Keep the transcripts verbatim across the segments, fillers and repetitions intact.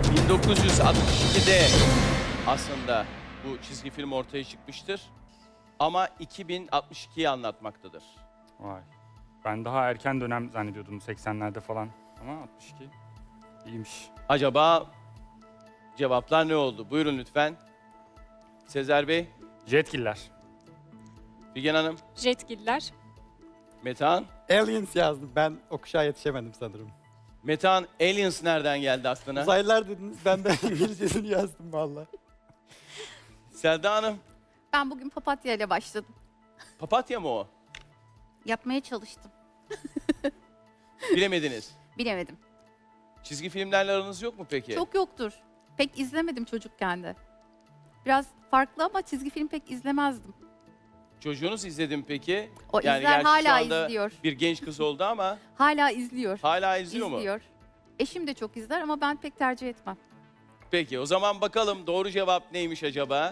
bin dokuz yüz altmış ikide aslında bu çizgi film ortaya çıkmıştır. Ama iki bin altmış ikiyi anlatmaktadır. Vay. Ben daha erken dönem zannediyordum seksenlerde falan. Ama altmış iki iyiymiş. Acaba cevaplar ne oldu? Buyurun lütfen. Sezer Bey, Jetgiller. Figen Hanım, Jetgiller. Metehan. Aliens yazdım. Ben o kuşağa yetişemedim sanırım. Metehan, Aliens nereden geldi aklına? Uzaylılar dediniz. Ben de İngilizcesini yazdım valla. Selda Hanım, Ben bugün papatya ile başladım. papatya mı o? Yapmaya çalıştım. Bilemediniz. Bilemedim. Çizgi filmlerle aranız yok mu peki? Çok yoktur. Pek izlemedim çocukken de. Biraz farklı ama çizgi film pek izlemezdim. Çocuğunuz izledi mi peki? O izler, gerçi şu hala anda izliyor. bir genç kız oldu ama Hala izliyor. hala izliyor mu? İzliyor. Eşim de çok izler ama ben pek tercih etmem. Peki o zaman bakalım doğru cevap neymiş acaba?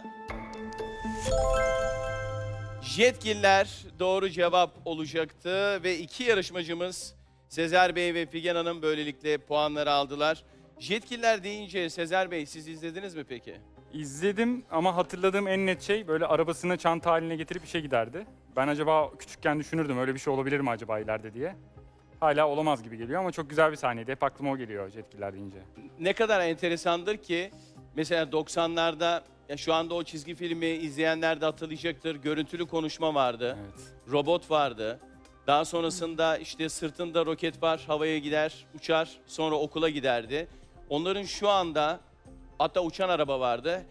Jetgiller doğru cevap olacaktı ve iki yarışmacımız Sezer Bey ve Figen Hanım böylelikle puanları aldılar. Jetgiller deyince Sezer Bey siz izlediniz mi peki? İzledim ama hatırladığım en net şey böyle arabasını çanta haline getirip işe giderdi. Ben acaba küçükken düşünürdüm öyle bir şey olabilir mi acaba ileride diye. Hala olamaz gibi geliyor ama çok güzel bir sahneydi. Hep aklıma o geliyor Jetgiller deyince. Ne kadar enteresandır ki mesela doksanlarda ya şu anda o çizgi filmi izleyenler de hatırlayacaktır. Görüntülü konuşma vardı. Evet. Robot vardı. Daha sonrasında işte sırtında roket var, havaya gider, uçar, sonra okula giderdi. Onların şu anda hatta uçan araba vardı.